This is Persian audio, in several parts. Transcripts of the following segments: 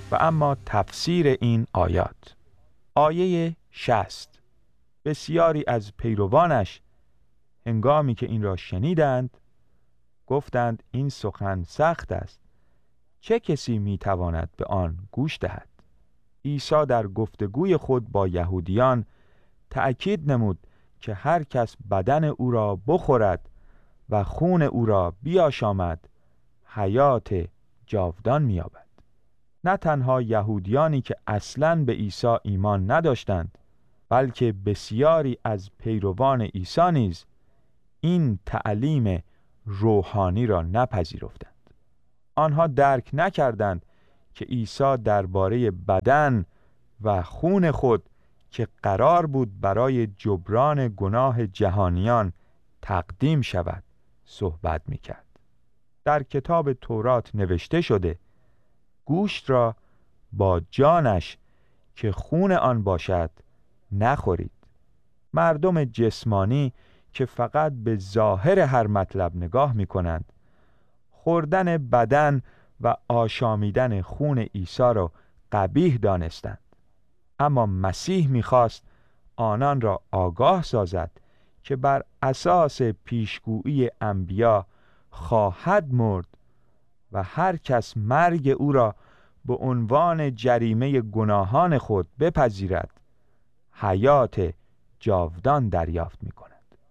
و اما تفسیر این آیات. آیه 60: بسیاری از پیروانش هنگامی که این را شنیدند گفتند این سخن سخت است، چه کسی میتواند به آن گوش دهد؟ عیسی در گفتگوی خود با یهودیان تأکید نمود که هر کس بدن او را بخورد و خون او را بیاشامد حیات جاودان می‌یابد. نه تنها یهودیانی که اصلاً به عیسی ایمان نداشتند، بلکه بسیاری از پیروان عیسی نیز این تعلیم روحانی را نپذیرفتند. آنها درک نکردند که عیسی درباره بدن و خون خود که قرار بود برای جبران گناه جهانیان تقدیم شود صحبت می‌کرد. در کتاب تورات نوشته شده گوشت را با جانش که خون آن باشد نخورید. مردم جسمانی که فقط به ظاهر هر مطلب نگاه می‌کنند، خوردن بدن و آشامیدن خون عیسی را قبیح دانستند. اما مسیح می‌خواست آنان را آگاه سازد که بر اساس پیشگویی انبیا خواهد مرد و هر کس مرگ او را به عنوان جریمه گناهان خود بپذیرد حیات جاودان دریافت می‌کند.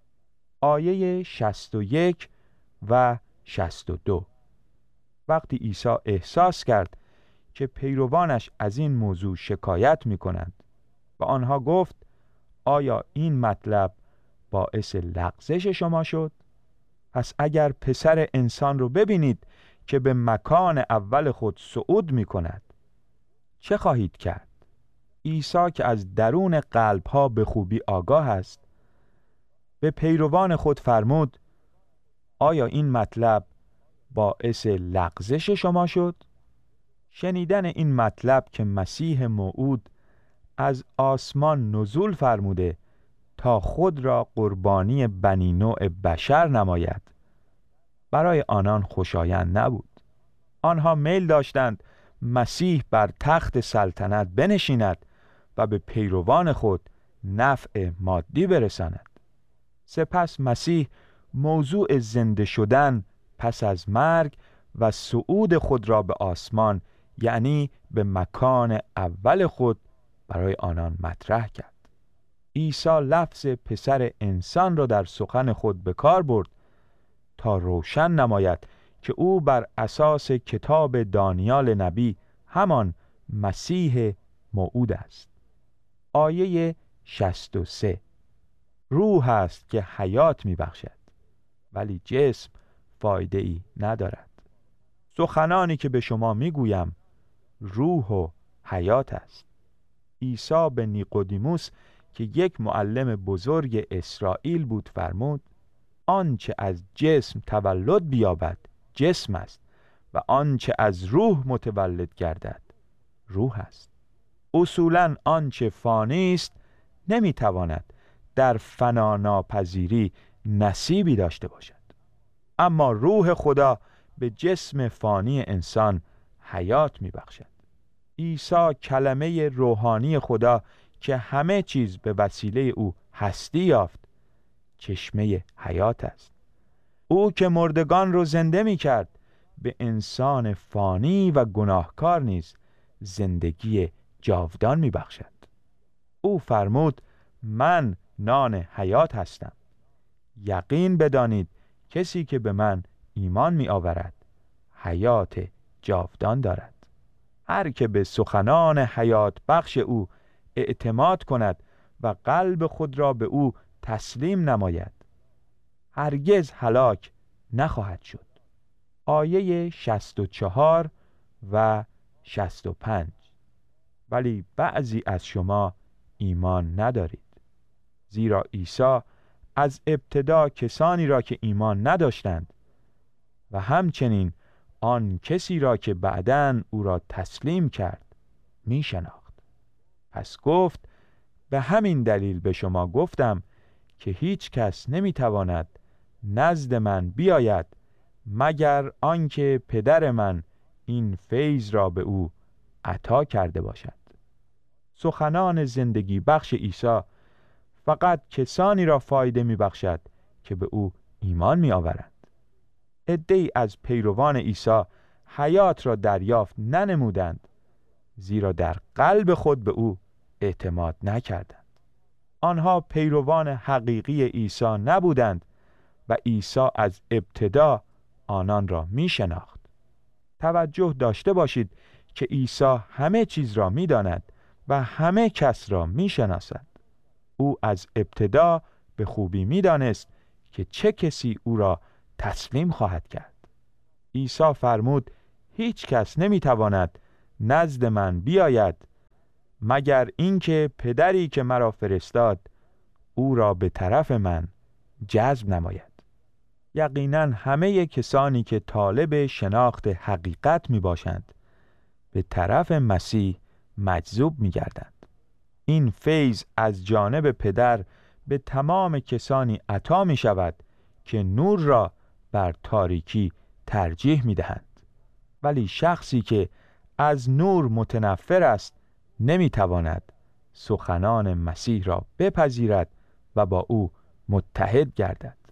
آیه 61 و 62: وقتی عیسی احساس کرد که پیروانش از این موضوع شکایت می‌کنند و آنها گفت آیا این مطلب باعث لغزش شما شد؟ پس اگر پسر انسان رو ببینید که به مکان اول خود صعود می‌کند چه خواهید کرد؟ عیسی که از درون قلب‌ها به خوبی آگاه است به پیروان خود فرمود آیا این مطلب باعث لغزش شما شد؟ شنیدن این مطلب که مسیح موعود از آسمان نزول فرموده تا خود را قربانی بنی نوع بشر نماید برای آنان خوشایند نبود. آنها میل داشتند مسیح بر تخت سلطنت بنشیند و به پیروان خود نفع مادی برساند. سپس مسیح موضوع زنده شدن پس از مرگ و صعود خود را به آسمان، یعنی به مکان اول خود، برای آنان مطرح کرد. عیسی لفظ پسر انسان را در سخن خود به کار برد تا روشن نماید که او بر اساس کتاب دانیال نبی همان مسیح موعود است. آیه 63: روح است که حیات می بخشد ولی جسم فایده ای ندارد. سخنانی که به شما می گویم روح و حیات است. عیسی به نیقودیموس که یک معلم بزرگ اسرائیل بود فرمود آنچه از جسم تولد بیابد جسم است و آنچه از روح متولد گردد روح است. اصولاً آنچه فانی است نمیتواند در فنا ناپذیری نصیبی داشته باشد، اما روح خدا به جسم فانی انسان حیات میبخشد. عیسی کلمه روحانی خدا که همه چیز به وسیله او هستی یافت چشمه حیات است. او که مردگان رو زنده می کرد به انسان فانی و گناهکار نیز زندگی جاودان می بخشد. او فرمود من نان حیات هستم. یقین بدانید کسی که به من ایمان می آورد حیات جاودان دارد. هر که به سخنان حیات بخش او اعتماد کند و قلب خود را به او تسلیم نماید هرگز هلاک نخواهد شد. آیه 64 و 65: ولی بعضی از شما ایمان ندارید. زیرا عیسی از ابتدا کسانی را که ایمان نداشتند و همچنین آن کسی را که بعداً او را تسلیم کرد می شناخت. پس گفت به همین دلیل به شما گفتم که هیچ کس نمی تواند نزد من بیاید مگر آنکه پدر من این فیض را به او عطا کرده باشد. سخنان زندگی بخش عیسی فقط کسانی را فایده می بخشد که به او ایمان می آورند. عده‌ای از پیروان عیسی حیات را دریافت ننمودند، زیرا در قلب خود به او اعتماد نکردند. آنها پیروان حقیقی عیسی نبودند و عیسی از ابتدا آنان را می شناخت. توجه داشته باشید که عیسی همه چیز را می داند و همه کس را می شناسد. او از ابتدا به خوبی می دانست که چه کسی او را تسلیم خواهد کرد. عیسی فرمود هیچ کس نمی تواند نزد من بیاید مگر اینکه پدری که مرا فرستاد او را به طرف من جذب نماید. یقینا همه کسانی که طالب شناخت حقیقت می باشند به طرف مسیح مجذوب می گردند. این فیض از جانب پدر به تمام کسانی عطا می شود که نور را بر تاریکی ترجیح می دهند. ولی شخصی که از نور متنفر است نمی تواند سخنان مسیح را بپذیرد و با او متحد گردد.